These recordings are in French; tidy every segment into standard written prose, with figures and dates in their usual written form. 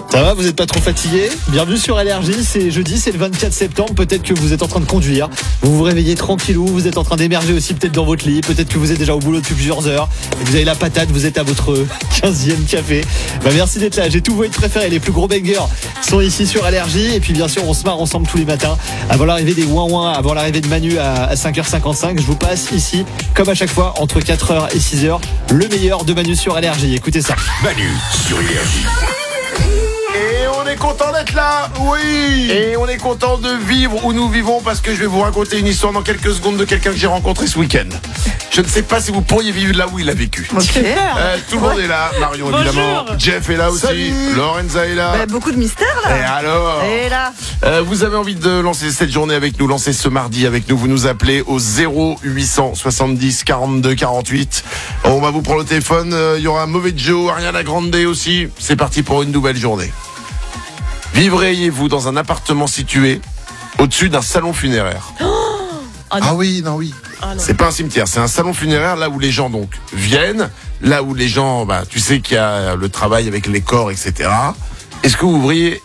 Ça va, vous n'êtes pas trop fatigué? Bienvenue sur Allergie, c'est jeudi, c'est le 24 septembre, peut-être que vous êtes en train de conduire, vous vous réveillez tranquillou, vous êtes en train d'émerger aussi peut-être dans votre lit, peut-être que vous êtes déjà au boulot depuis plusieurs heures, et vous avez la patate, vous êtes à votre 15e café. Merci d'être là, j'ai tous vos hits préférés, les plus gros bangers sont ici sur Allergie, et puis bien sûr on se marre ensemble tous les matins, avant l'arrivée des ouin-ouin, avant l'arrivée de Manu à 5h55, je vous passe ici, comme à chaque fois, entre 4h et 6h, le meilleur de Manu sur Allergie, écoutez ça. Manu sur Allergie. Et on est content d'être là, oui. Et on est content de vivre où nous vivons parce que je vais vous raconter une histoire dans quelques secondes de quelqu'un que j'ai rencontré ce week-end. Je ne sais pas si vous pourriez vivre là où il a vécu. Okay. Tout le monde est là, Marion évidemment, Jeff est là aussi, Salut. Lorenza est là. Beaucoup de mystères là. Et alors Et là vous avez envie de lancer cette journée avec nous, lancer ce mardi avec nous, vous nous appelez au 0870 42 48. On va vous prendre le téléphone, il y aura un mauvais Joe, Ariana Grande aussi. C'est parti pour une nouvelle journée. Vivriez-vous dans un appartement situé au-dessus d'un salon funéraire? Ah oui, non, oui. C'est pas un cimetière, c'est un salon funéraire là où les gens donc viennent, là où les gens, tu sais qu'il y a le travail avec les corps, etc. Est-ce que vous seriez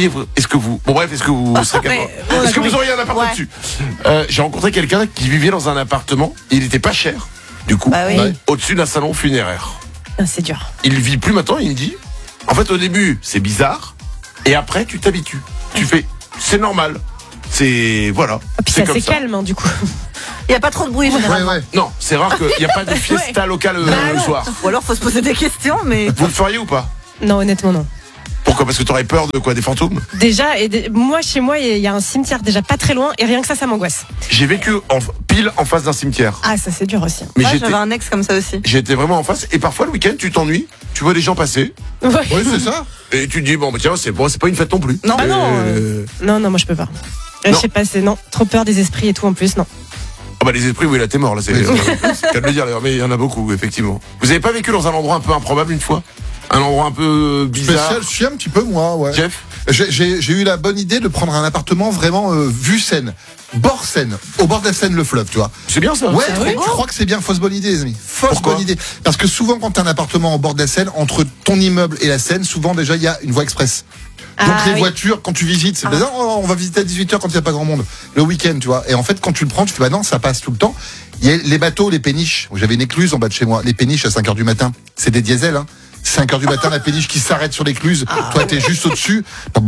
un appart dessus? J'ai rencontré quelqu'un qui vivait dans un appartement, il n'était pas cher, du coup, au-dessus d'un salon funéraire. C'est dur. Il vit plus maintenant, il me dit. En fait, au début, c'est bizarre, et après, tu t'habitues. Tu fais, c'est normal. C'est, voilà. Et puis c'est calme, hein, du coup. Il n'y a pas trop de bruit généralement. Non, c'est rare qu'il n'y a pas de fiesta locale le soir. Ou alors faut se poser des questions, mais. Vous le feriez ou pas? Non, honnêtement, non. Pourquoi? Parce que tu aurais peur de quoi? Des fantômes? Déjà, moi, chez moi, il y a un cimetière déjà pas très loin, et rien que ça m'angoisse. J'ai vécu pile en face d'un cimetière. Ah, ça c'est dur aussi. Mais j'avais un ex comme ça aussi. J'étais vraiment en face, et parfois le week-end, tu t'ennuies, tu vois les gens passer. Oui, c'est ça. Et tu te dis, tiens, c'est pas une fête non plus. Non, non, moi je peux pas. Je sais pas, c'est trop peur des esprits et tout en plus, non. Les esprits, oui, là t'es mort, là, c'est qu'à le dire d'ailleurs, mais il y en a beaucoup, effectivement. Vous avez pas vécu dans un endroit un peu improbable une fois? Un endroit un peu bizarre? Spécial, je suis un petit peu moi, ouais. Jeff? J'ai eu la bonne idée de prendre un appartement vraiment vue Seine, bord Seine, au bord de la Seine, le fleuve, tu vois. C'est bien ça. Ouais, tu crois que c'est bien? Fausse bonne idée, les amis. Pourquoi? Bonne idée. Parce que souvent, quand t'as un appartement au bord de la Seine, entre ton immeuble et la Seine, souvent déjà il y a une voie express. Donc les voitures, quand tu visites, c'est on va visiter à 18h quand il n'y a pas grand monde. Le week-end, tu vois. Et en fait, quand tu le prends, tu fais non, ça passe tout le temps. Il y a les bateaux, les péniches. J'avais une écluse en bas de chez moi. Les péniches à 5h du matin. C'est des diesels, hein. 5h du matin, la péniche qui s'arrête sur l'écluse. Toi, t'es juste au-dessus.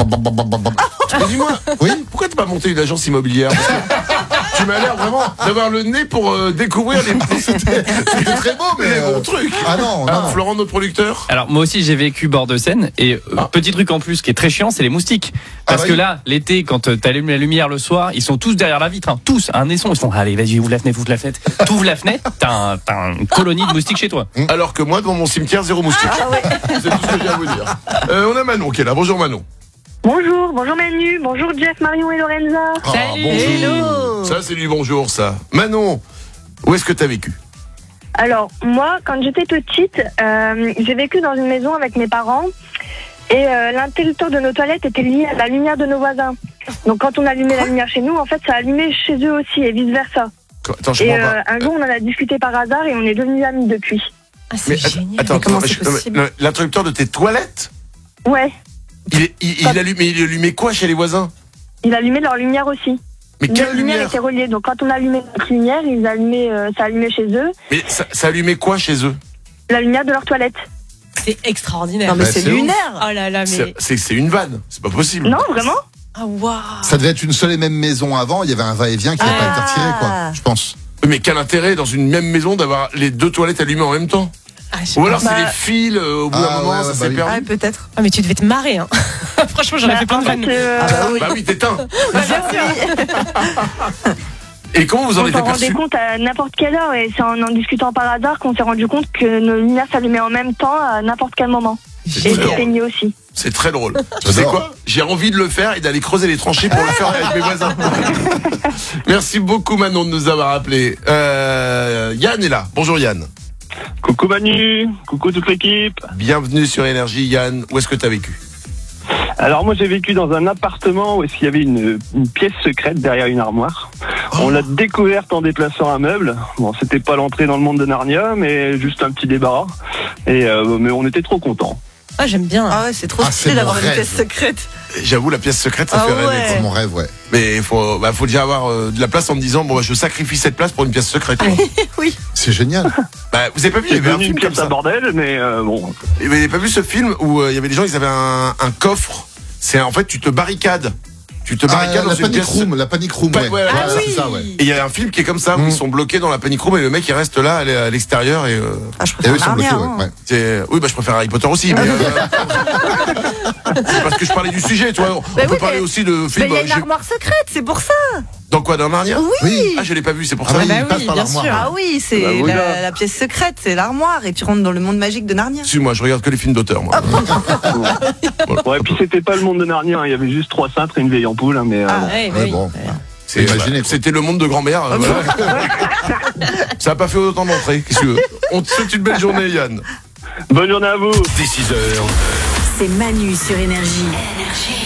Dis-moi, oui, pourquoi t'as pas monté une agence immobilière? Tu m'as l'air vraiment d'avoir le nez pour découvrir C'était très beau, mais les bons trucs. Ah non. Florent, notre producteur. Alors moi aussi j'ai vécu bord de Seine et petit truc en plus qui est très chiant, c'est les moustiques. Parce que là, l'été, quand t'allumes la lumière le soir, ils sont tous derrière la vitre, hein, tous, un naisson, ils font allez vas-y ouvre la fenêtre, t'ouvres la fenêtre, t'as une colonie de moustiques chez toi. Alors que moi devant mon cimetière, zéro moustique. C'est tout ce que j'ai à vous dire. On a Manon qui est là. Bonjour Manon. Bonjour Manu, bonjour Jeff, Marion et Lorenza. Salut. Bonjour. Hello. Ça c'est du bonjour ça. Manon, où est-ce que t'as vécu? Alors moi, quand j'étais petite, j'ai vécu dans une maison avec mes parents et l'interrupteur de nos toilettes était lié à la lumière de nos voisins. Donc quand on allumait la lumière chez nous, en fait ça allumait chez eux aussi et vice versa. Attends, je Et comprends pas. un jour on en a discuté par hasard et on est devenus amis depuis. Ah, c'est génial. Attends, comment c'est possible? l'interrupteur de tes toilettes, Ouais, il allumait quoi chez les voisins? il allumait leur lumière aussi. Mais Nos quelle lumières lumière? étaient reliées, donc quand on allumait notre lumière, ça allumait chez eux, Mais ça allumait quoi chez eux? la lumière de leur toilette. C'est extraordinaire. Non mais Bah, c'est c'est lunaire. Oh là là, mais. C'est une vanne, c'est pas possible. Non, vraiment? Ah waouh. Ça devait être une seule et même maison avant. Il y avait un va-et-vient qui n'a pas été retiré, quoi. Je pense. Mais quel intérêt dans une même maison d'avoir les deux toilettes allumées en même temps? Ou alors c'est les fils, au bout d'un moment, ça s'est perdu. Ah, peut-être. Ah mais tu devais te marrer, hein. Franchement, j'aurais fait plein de vannes. Bah oui, t'éteins. Bien sûr. Et comment vous en On êtes s'en rendait aperçu? compte à n'importe quelle heure et c'est en discutant par hasard qu'on s'est rendu compte que nos lumières s'allumaient en même temps à n'importe quel moment. C'est Et très drôle. s'éteignaient aussi. C'est très drôle. Tu sais quoi? J'ai envie de le faire et d'aller creuser les tranchées pour le faire avec mes voisins. Merci beaucoup Manon de nous avoir appelés. Yann est là. Bonjour Yann. Coucou Manu, coucou toute l'équipe. Bienvenue sur Énergie. Yann, où est-ce que tu as vécu? Alors moi j'ai vécu dans un appartement où il y avait une pièce secrète derrière une armoire. On l'a découverte en déplaçant un meuble. Bon, c'était pas l'entrée dans le monde de Narnia, mais juste un petit débarras. Et mais on était trop contents. Ah, j'aime bien. Ah ouais, c'est trop Ah, stylé c'est d'avoir mon une rêve. pièce secrète. J'avoue, la pièce secrète, ça Ah fait ouais. rêver. C'est mon rêve, ouais. Mais il faut déjà avoir de la place en me disant, bon, bah, je sacrifie cette place pour une pièce secrète. quoi. Oui. C'est génial. Bah, vous avez pas vu, il y C'est avait un devenu une film comme pièce à ça. bordel, mais bon. Vous avez pas vu ce film où il y avait des gens, ils avaient un coffre. C'est en fait, tu te barricades. Tu te barricades dans La une panic pièce. room, la panic room, ouais. Ouais, Ah c'est oui. ça, ouais. Et il y a un film qui est comme ça, où ils sont bloqués dans la panic room et le mec il reste là à l'extérieur et Ah, je Et préfère eux, ils sont bloqués, Narnia. ouais. hein. Ouais. oui bah je préfère Harry Potter aussi mais c'est parce que je parlais du sujet tu vois. On Mais peut oui, parler mais- aussi de Mais films il y a une armoire secrète, c'est pour ça. dans quoi, dans Narnia. Oui. Ah je l'ai pas vu, c'est pour Ah ça. bah, bah il oui, passe par bien l'armoire. sûr. Ah oui, c'est Bah oui, là. la pièce secrète, c'est l'armoire. Et tu rentres dans le monde magique de Narnia. Excuse-moi, je regarde que les films d'auteur moi. Ouais, puis c'était pas le monde de Narnia, hein. Il y avait juste 3 cintres et une vieille ampoule, hein, mais Ah, bon. Ouais, Ouais, oui. bon. C'est- Imaginez, quoi. C'était le monde de grand-mère. Voilà. Ça a pas fait autant d'entrées. Qu'est-ce que tu veux. On te souhaite une belle journée Yann. Bonne journée à vous. Dès 6h. C'est Manu sur Énergie.